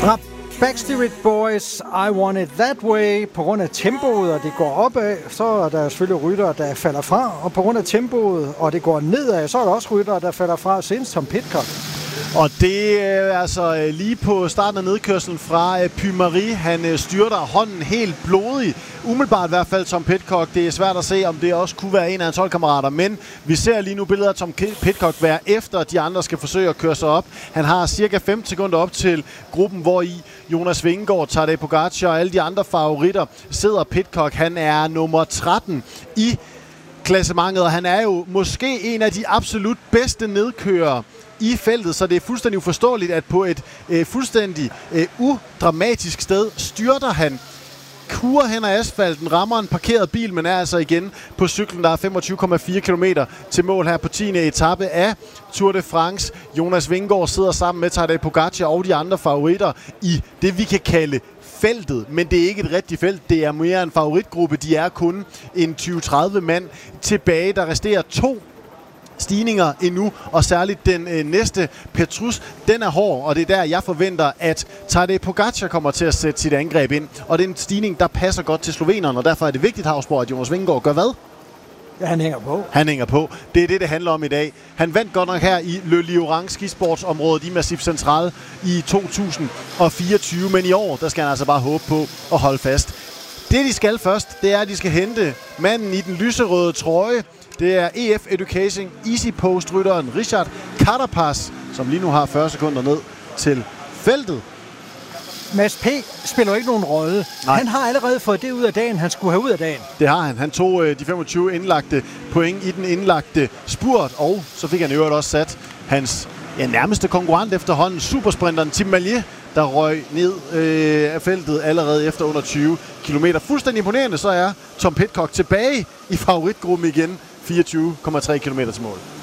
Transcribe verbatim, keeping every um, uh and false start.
Fra Backstreet Boys, I Want It That Way. På grund af tempoet, og det går opad, så er der selvfølgelig ryttere, der falder fra. Og på grund af tempoet, og det går nedad, så er der også ryttere, der falder fra, senest som Pidcock. Og det er altså lige på starten af nedkørslen fra Puy-Marie. Han styrter hånden helt blodig. Umiddelbart i hvert fald Tom Pidcock. Det er svært at se, om det også kunne være en af hans holdkammerater. Men vi ser lige nu billeder af Tom Pidcock være efter, de andre skal forsøge at køre sig op. Han har cirka femten sekunder op til gruppen, hvor i Jonas Vingegaard, Tadej Pogacar og alle de andre favoritter sidder. Pidcock, han er nummer tretten i klassementet, og han er jo måske en af de absolut bedste nedkørere i feltet, så det er fuldstændig uforståeligt, at på et øh, fuldstændig øh, udramatisk sted styrter han, kurer hen ad asfalten, rammer en parkeret bil, men er altså igen på cyklen. Der er femogtyve komma fire kilometer til mål her på tiende etape af Tour de France. Jonas Vingegaard sidder sammen med Tadej Pogacar og de andre favoritter i det, vi kan kalde feltet, men det er ikke et rigtigt felt. Det er mere en favoritgruppe. De er kun en tyve til tredive mand tilbage. Der resterer to stigninger endnu, og særligt den øh, næste, Petrus, den er hård, og det er der, jeg forventer, at Tadej Pogacar kommer til at sætte sit angreb ind. Og det er en stigning, der passer godt til slovenerne, og derfor er det vigtigt, Havsborg, at Jonas Vingegaard gør hvad? Ja, han hænger på. Han hænger på. Det er det, det handler om i dag. Han vandt godt nok her i Le Lioran skisportsområdet i Massif Central i to tusind fireogtyve, men i år, der skal han altså bare håbe på at holde fast. Det, de skal først, det er, at de skal hente manden i den lyserøde trøje. Det er E F Education Easy Post-rytteren Richard Carapaz, som lige nu har fyrre sekunder ned til feltet. Mads P. spiller jo ikke nogen rolle. Nej. Han har allerede fået det ud af dagen, han skulle have ud af dagen. Det har han. Han tog øh, de femogtyve indlagte point i den indlagte spurt, og så fik han i øvrigt også sat hans ja, nærmeste konkurrent efterhånden, supersprinteren Tim Mallier, der røg ned øh, af feltet allerede efter under tyve kilometer. Fuldstændig imponerende, så er Tom Pidcock tilbage i favoritgruppen igen. fireogtyve komma tre kilometer til mål.